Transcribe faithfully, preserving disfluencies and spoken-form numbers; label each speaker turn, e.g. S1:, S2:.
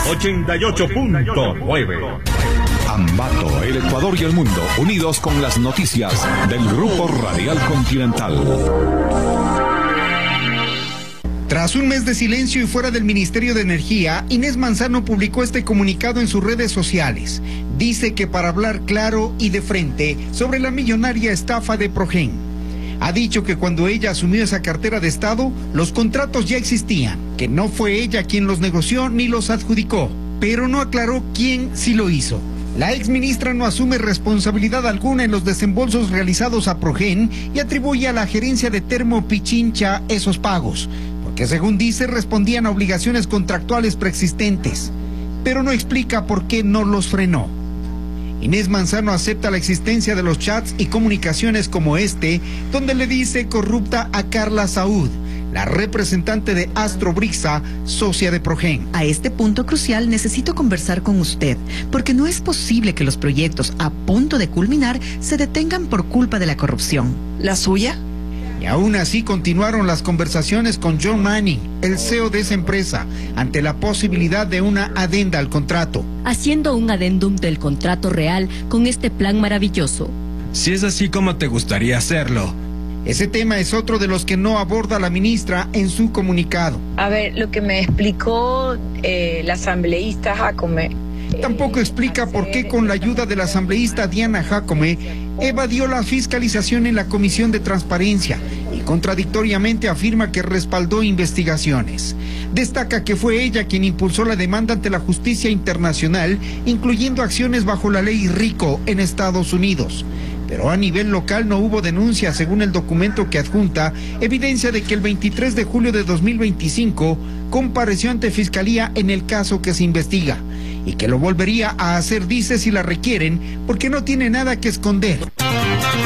S1: ochenta y ocho punto nueve.
S2: Ambato, el Ecuador y el mundo, unidos con las noticias del Grupo Radial Continental.
S3: Tras un mes de silencio y fuera del Ministerio de Energía, Inés Manzano publicó este comunicado en sus redes sociales. Dice que para hablar claro y de frente sobre la millonaria estafa de Progen. Ha dicho que cuando ella asumió esa cartera de Estado, los contratos ya existían, que no fue ella quien los negoció ni los adjudicó, pero no aclaró quién sí lo hizo. La exministra no asume responsabilidad alguna en los desembolsos realizados a Progen y atribuye a la gerencia de Termo Pichincha esos pagos, porque según dice respondían a obligaciones contractuales preexistentes, pero no explica por qué no los frenó. Inés Manzano acepta la existencia de los chats y comunicaciones como este, donde le dice corrupta a Carla Saúd, la representante de Astrobrixa, socia de Progen.
S4: A este punto crucial necesito conversar con usted, porque no es posible que los proyectos a punto de culminar se detengan por culpa de la corrupción. ¿La suya?
S3: Y aún así continuaron las conversaciones con John Manning, el C E O de esa empresa, ante la posibilidad de una adenda al contrato.
S5: Haciendo un adendum del contrato real con este plan maravilloso.
S6: Si es así como te gustaría hacerlo.
S3: Ese tema es otro de los que no aborda la ministra en su comunicado.
S7: A ver, lo que me explicó eh, la asambleísta Jacome.
S3: Tampoco explica por qué con la ayuda de la asambleísta Diana Jacome evadió la fiscalización en la Comisión de Transparencia y contradictoriamente afirma que respaldó investigaciones. Destaca que fue ella quien impulsó la demanda ante la justicia internacional, incluyendo acciones bajo la ley RICO en Estados Unidos. Pero a nivel local no hubo denuncia, según el documento que adjunta, evidencia de que el veintitrés de julio de dos mil veinticinco compareció ante Fiscalía en el caso que se investiga, y que lo volvería a hacer, dice, si la requieren, porque no tiene nada que esconder.